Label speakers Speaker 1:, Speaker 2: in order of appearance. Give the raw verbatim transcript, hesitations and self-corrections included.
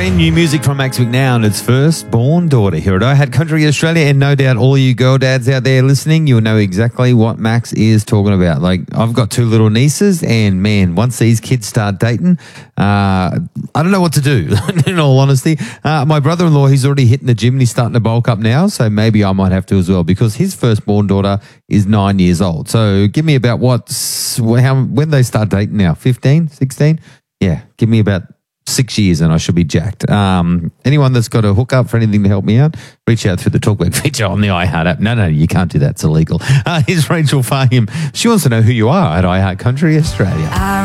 Speaker 1: Brand new music from Max McNown, its first-born daughter here at iHeart Country Australia, and no doubt all you girl dads out there listening, you'll know exactly what Max is talking about. Like, I've got two little nieces, and man, once these kids start dating, uh, I don't know what to do, in all honesty. Uh, my brother-in-law, he's already hitting the gym, and he's starting to bulk up now, so maybe I might have to as well, because his first-born daughter is nine years old. So give me about what's, how, when they start dating now, fifteen, sixteen? Yeah, give me about six years and I should be jacked. Um, anyone that's got a hookup for anything to help me out, reach out through the Talkback feature on the iHeart app. No, no, you can't do that. It's illegal. Uh, here's Rachel Fahim. She wants to know who you are at iHeart Country Australia.